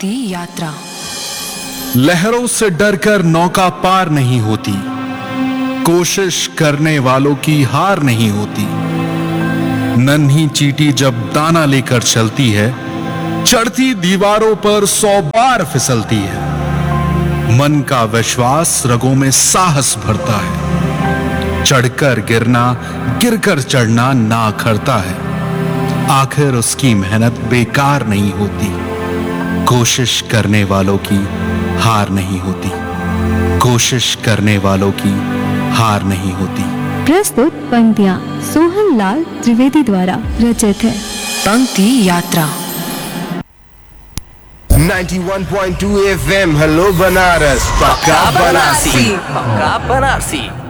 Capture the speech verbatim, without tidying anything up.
पंक्ति यात्रा। लहरों से डरकर नौका पार नहीं होती, कोशिश करने वालों की हार नहीं होती। नन्ही चींटी जब दाना लेकर चलती है, चढ़ती दीवारों पर सौ बार फिसलती है। मन का विश्वास रगों में साहस भरता है, चढ़कर गिरना गिरकर चढ़ना ना करता है। आखिर उसकी मेहनत बेकार नहीं होती, कोशिश करने वालों की हार नहीं होती, कोशिश करने वालों की हार नहीं होती। प्रस्तुत पंक्तियां सोहन लाल त्रिवेदी द्वारा रचित है। पंक्ति यात्रा। ninety-one point two F M hello Banaras, पक्का बनारसी, पक्का बनारसी।